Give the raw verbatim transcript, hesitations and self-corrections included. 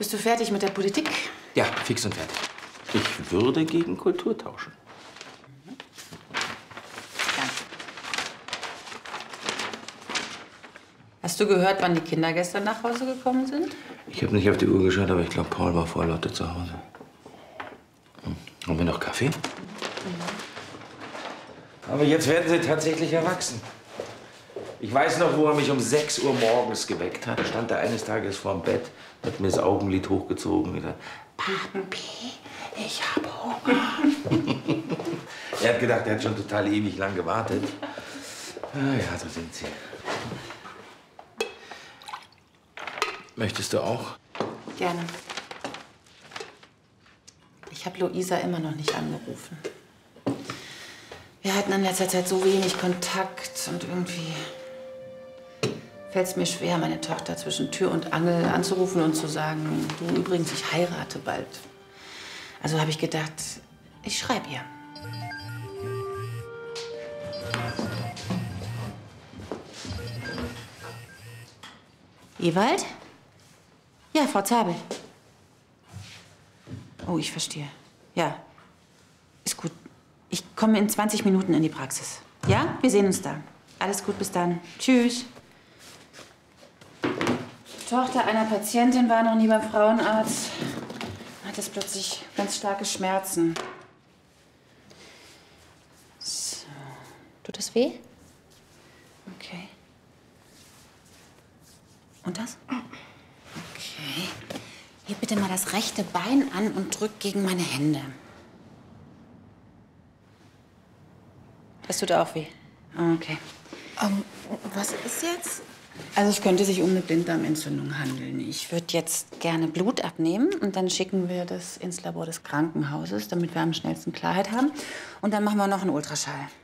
Bist du fertig mit der Politik? Ja, fix und fertig. Ich würde gegen Kultur tauschen. Mhm. Danke. Hast du gehört, wann die Kinder gestern nach Hause gekommen sind? Ich habe nicht auf die Uhr geschaut, aber ich glaube, Paul war vor Lotte zu Hause. Hm. Haben wir noch Kaffee? Mhm. Aber jetzt werden sie tatsächlich erwachsen. Ich weiß noch, wo er mich um sechs Uhr morgens geweckt hat. Da stand er eines Tages vorm Bett, hat mir das Augenlid hochgezogen und gesagt, Papi, ich habe Hunger. Er hat gedacht, er hat schon total ewig lang gewartet. Ah ja, so sind sie. Möchtest du auch? Gerne. Ich habe Luisa immer noch nicht angerufen. Wir hatten in letzter Zeit so wenig Kontakt und irgendwie fällt es mir schwer, meine Tochter zwischen Tür und Angel anzurufen und zu sagen, du übrigens, ich heirate bald. Also habe ich gedacht, ich schreibe ihr. Ewald? Ja, Frau Zabel. Oh, ich verstehe. Ja, ist gut. Ich komme in zwanzig Minuten in die Praxis. Ja, wir sehen uns da. Alles gut, bis dann. Tschüss. Die Tochter einer Patientin war noch nie beim Frauenarzt. Hat jetzt plötzlich ganz starke Schmerzen. So. Tut das weh? Okay. Und das? Okay. Heb bitte mal das rechte Bein an und drück gegen meine Hände. Das tut auch weh. Okay. Um, was ist jetzt? Also es könnte sich um eine Blinddarmentzündung handeln. Ich würde jetzt gerne Blut abnehmen und dann schicken wir das ins Labor des Krankenhauses, damit wir am schnellsten Klarheit haben. Und dann machen wir noch einen Ultraschall.